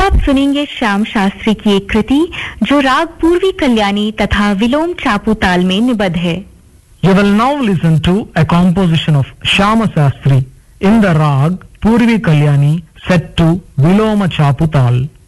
आप सुनेंगे श्याम शास्त्री की एक कृति जो राग पूर्वी कल्याणी तथा विलोम चापू ताल में निबद्ध है. You will now listen to a composition of Shyama Shastri in the rag Purvi Kalyani set to Viloma Chaputal.